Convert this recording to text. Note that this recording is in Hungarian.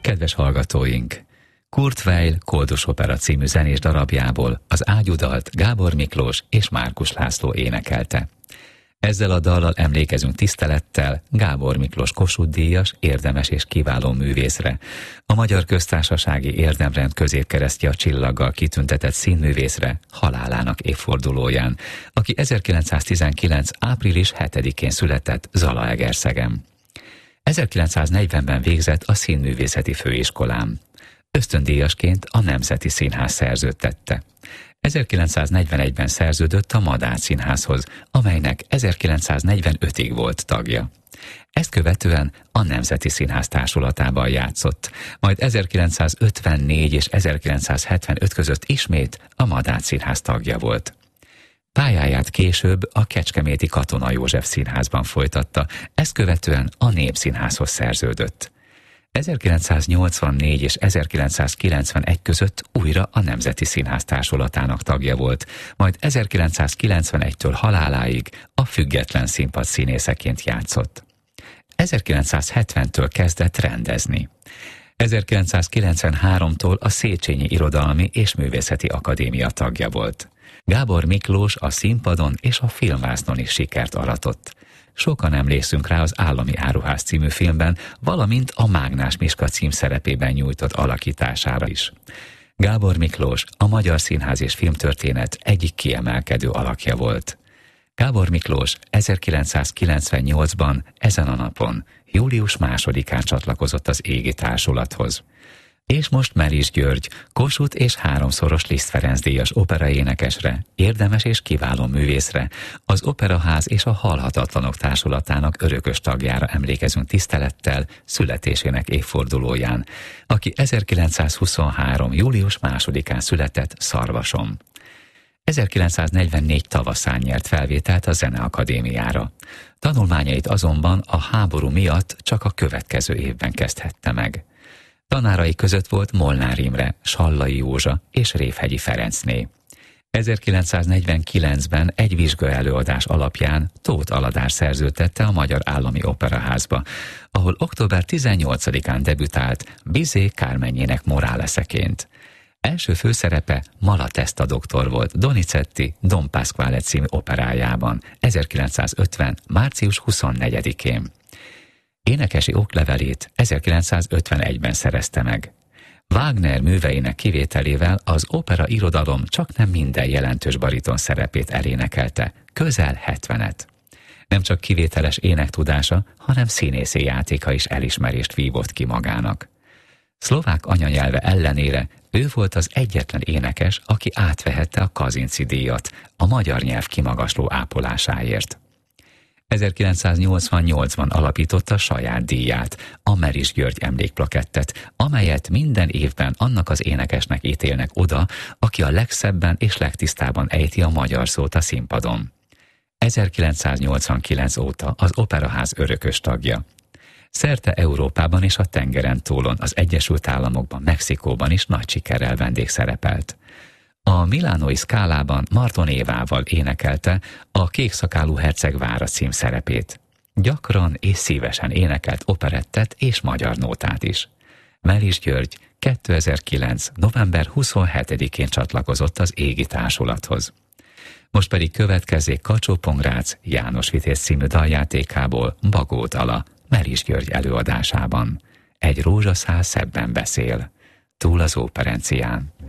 Kedves hallgatóink! Kurt Weill Koldus Opera című zenés darabjából az ágyudalt Gábor Miklós és Márkus László énekelte. Ezzel a dallal emlékezünk tisztelettel Gábor Miklós Kossuth-díjas, érdemes és kiváló művészre, a Magyar Köztársasági Érdemrend középkeresztje a csillaggal kitüntetett színművészre halálának évfordulóján, aki 1919. április 7-én született Zalaegerszegen. 1940-ben végzett a Színművészeti Főiskolán. Ösztöndíjasként a Nemzeti Színház szerződtette. 1941-ben szerződött a Madách Színházhoz, amelynek 1945-ig volt tagja. Ezt követően a Nemzeti Színház társulatában játszott, majd 1954 és 1975 között ismét a Madách Színház tagja volt. Pályáját később a kecskeméti Katona József Színházban folytatta, ezt követően a Népszínházhoz szerződött. 1984 és 1991 között újra a Nemzeti Színház társulatának tagja volt, majd 1991-től haláláig a független színpad színészeként játszott. 1970-től kezdett rendezni. 1993-tól a Széchenyi Irodalmi és Művészeti Akadémia tagja volt. Gábor Miklós a színpadon és a filmvásznon is sikert aratott. Sokan emlékszünk rá az Állami Áruház című filmben, valamint a Mágnás Miska címszerepében nyújtott alakítására is. Gábor Miklós a magyar színház és filmtörténet egyik kiemelkedő alakja volt. Gábor Miklós 1998-ban ezen a napon, július 2-án csatlakozott az Égi Társulathoz. És most Meris György, Kossuth és 3-szoros Liszt Ferenc díjas operaénekesre, érdemes és kiváló művészre, az Operaház és a Halhatatlanok társulatának örökös tagjára emlékezünk tisztelettel születésének évfordulóján, aki 1923. július 2-án született Szarvason. 1944 tavaszán nyert felvételt a Zeneakadémiára. Tanulmányait azonban a háború miatt csak a következő évben kezdhette meg. Tanárai között volt Molnár Imre, Sallai Józsa és Révhegyi Ferencné. 1949-ben egy vizsgaelőadás alapján Tóth Aladár szerződtette a Magyar Állami Operaházba, ahol október 18-án debütált Bizet Kármenjének Moráleszeként. Első főszerepe Malatesta doktor volt Donizetti Don Pasquale című operájában 1950. március 24-én. Énekesi oklevelét 1951-ben szerezte meg. Wagner műveinek kivételével az opera irodalom csaknem minden jelentős bariton szerepét elénekelte, közel 70-et. Nem csak kivételes énektudása, hanem színészi játéka is elismerést vívott ki magának. Szlovák anyanyelve ellenére ő volt az egyetlen énekes, aki átvehette a Kazinczy díjat a magyar nyelv kimagasló ápolásáért. 1988-ban alapította saját díját, a Meris György emlékplakettet, amelyet minden évben annak az énekesnek ítélnek oda, aki a legszebben és legtisztában ejti a magyar szót a színpadon. 1989 óta az Operaház örökös tagja. Szerte Európában és a tengeren túlon, az Egyesült Államokban, Mexikóban is nagy sikerrel vendégszerepelt. A milánói Scalában Marton Évával énekelte a Kékszakálú herceg vára címszerepét. Gyakran és szívesen énekelt operettet és magyar nótát is. Meris György 2009. november 27-én csatlakozott az Égi Társulathoz. Most pedig következzék Kacsó-Pongrác János Vitéz című daljátékából Bagó dala Meris György előadásában. Egy rózsaszál szebben beszél. Túl az óperencián.